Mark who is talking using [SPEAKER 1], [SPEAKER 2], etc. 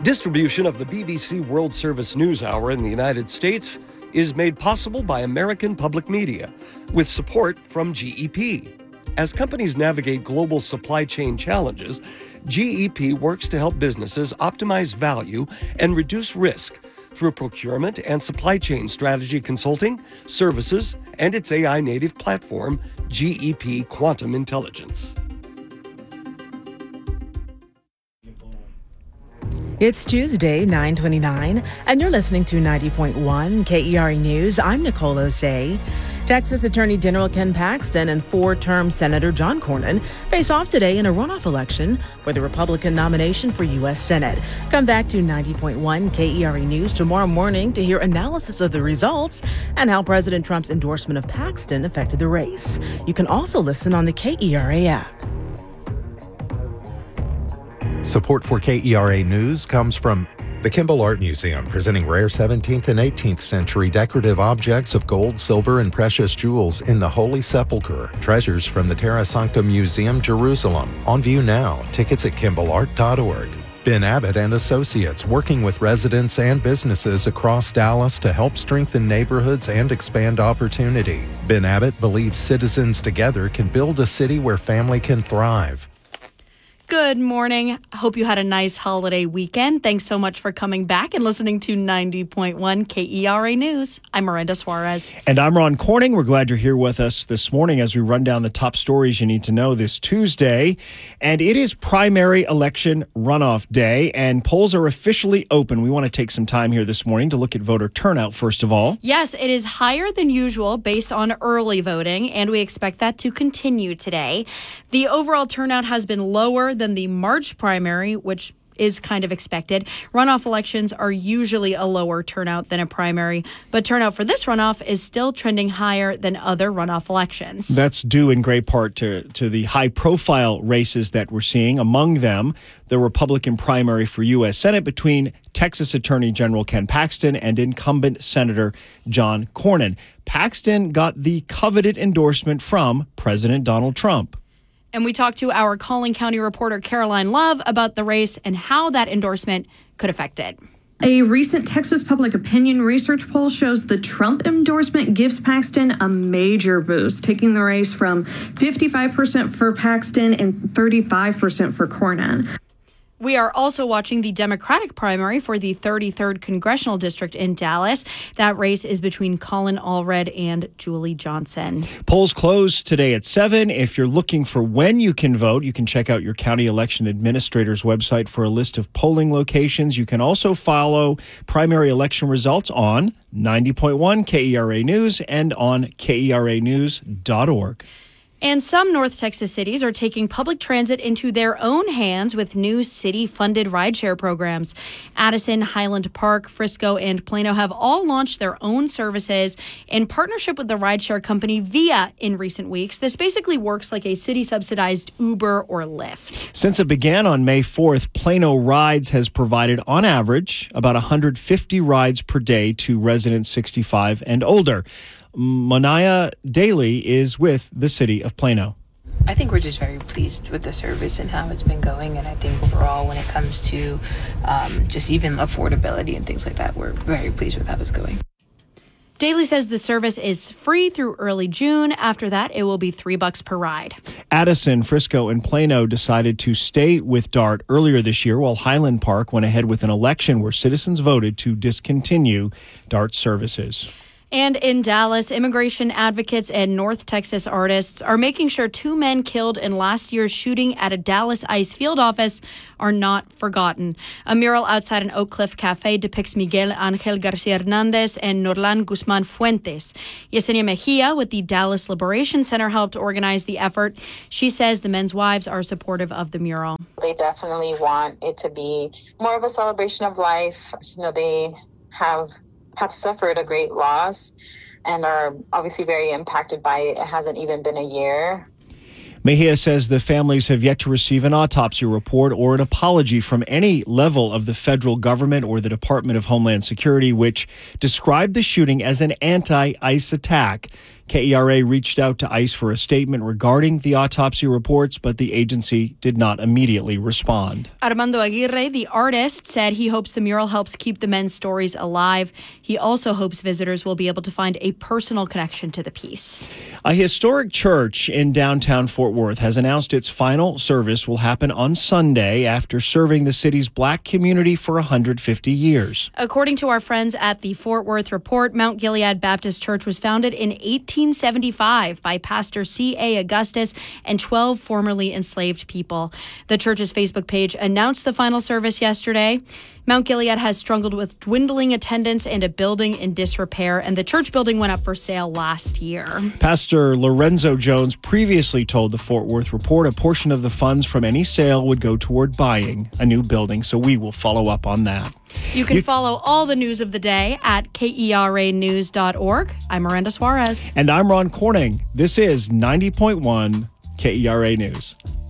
[SPEAKER 1] Distribution of the BBC World Service News Hour in the United States is made possible by American Public Media, with support from GEP. As companies navigate global supply chain challenges, GEP works to help businesses optimize value and reduce risk through procurement and supply chain strategy consulting, services, and its AI-native platform, GEP Quantum Intelligence.
[SPEAKER 2] It's Tuesday, 9/29, and you're listening to 90.1 KERA News. I'm Nicole Osei. Texas Attorney General Ken Paxton and four-term Senator John Cornyn face off today in a runoff election for the Republican nomination for U.S. Senate. Come back to 90.1 KERA News tomorrow morning to hear analysis of the results and how President Trump's endorsement of Paxton affected the race. You can also listen on the KERA app.
[SPEAKER 3] Support for KERA News comes from the Kimball Art Museum, presenting rare 17th and 18th century decorative objects of gold, silver, and precious jewels in the Holy Sepulchre. Treasures from the Terra Sancta Museum, Jerusalem. On view now. Tickets at KimballArt.org. Ben Abbott and Associates, working with residents and businesses across Dallas to help strengthen neighborhoods and expand opportunity. Ben Abbott believes citizens together can build a city where family can thrive.
[SPEAKER 4] Good morning. I hope you had a nice holiday weekend. Thanks so much for coming back and listening to 90.1 KERA News. I'm Miranda Suarez.
[SPEAKER 5] And I'm Ron Corning. We're glad you're here with us this morning as we run down the top stories you need to know this Tuesday. And it is primary election runoff day, and polls are officially open. We want to take some time here this morning to look at voter turnout, first of all.
[SPEAKER 4] Yes, it is higher than usual based on early voting, and we expect that to continue today. The overall turnout has been lower than the March primary, which is kind of expected. Runoff elections are usually a lower turnout than a primary, but turnout for this runoff is still trending higher than other runoff elections.
[SPEAKER 5] That's due in great part to the high-profile races that we're seeing, among them the Republican primary for U.S. Senate between Texas Attorney General Ken Paxton and incumbent Senator John Cornyn. Paxton got the coveted endorsement from President Donald Trump.
[SPEAKER 4] And we talked to our Collin County reporter Caroline Love about the race and how that endorsement could affect it.
[SPEAKER 6] A recent Texas public opinion research poll shows the Trump endorsement gives Paxton a major boost, taking the race from 55% for Paxton and 35% for Cornyn.
[SPEAKER 4] We are also watching the Democratic primary for the 33rd Congressional District in Dallas. That race is between Colin Allred and Julie Johnson.
[SPEAKER 5] Polls close today at 7. If you're looking for when you can vote, you can check out your county election administrator's website for a list of polling locations. You can also follow primary election results on 90.1 KERA News and on KERAnews.org.
[SPEAKER 4] And some North Texas cities are taking public transit into their own hands with new city-funded rideshare programs. Addison, Highland Park, Frisco, and Plano have all launched their own services in partnership with the rideshare company Via in recent weeks. This basically works like a city-subsidized Uber or Lyft.
[SPEAKER 5] Since it began on May 4th, Plano Rides has provided, on average, about 150 rides per day to residents 65 and older. Manaya Daly is with the city of Plano.
[SPEAKER 7] I think we're just very pleased with the service and how it's been going. And I think overall, when it comes to just even affordability and things like that, we're very pleased with how it's going.
[SPEAKER 4] Daly says the service is free through early June. After that, it will be $3 per ride.
[SPEAKER 5] Addison, Frisco, and Plano decided to stay with DART earlier this year, while Highland Park went ahead with an election where citizens voted to discontinue DART services.
[SPEAKER 4] And in Dallas, immigration advocates and North Texas artists are making sure two men killed in last year's shooting at a Dallas ICE field office are not forgotten. A mural outside an Oak Cliff cafe depicts Miguel Angel Garcia Hernandez and Norlan Guzman Fuentes. Yesenia Mejia with the Dallas Liberation Center helped organize the effort. She says the men's wives are supportive of the mural.
[SPEAKER 8] They definitely want it to be more of a celebration of life. You know, they have suffered a great loss and are obviously very impacted by it. It hasn't even been a year.
[SPEAKER 5] Mejia says the families have yet to receive an autopsy report or an apology from any level of the federal government or the Department of Homeland Security, which described the shooting as an anti-ICE attack. KERA reached out to ICE for a statement regarding the autopsy reports, but the agency did not immediately respond.
[SPEAKER 4] Armando Aguirre, the artist, said he hopes the mural helps keep the men's stories alive. He also hopes visitors will be able to find a personal connection to the piece.
[SPEAKER 5] A historic church in downtown Fort Worth has announced its final service will happen on Sunday after serving the city's black community for 150 years.
[SPEAKER 4] According to our friends at the Fort Worth Report, Mount Gilead Baptist Church was founded in 1875 by Pastor C.A. Augustus and 12 formerly enslaved people. The church's Facebook page announced the final service yesterday. Mount Gilead has struggled with dwindling attendance and a building in disrepair, and the church building went up for sale last year.
[SPEAKER 5] Pastor Lorenzo Jones previously told the Fort Worth Report a portion of the funds from any sale would go toward buying a new building, so we will follow up on that.
[SPEAKER 4] You can follow all the news of the day at KERAnews.org. I'm Miranda Suarez.
[SPEAKER 5] And I'm Ron Corning. This is 90.1 KERA News.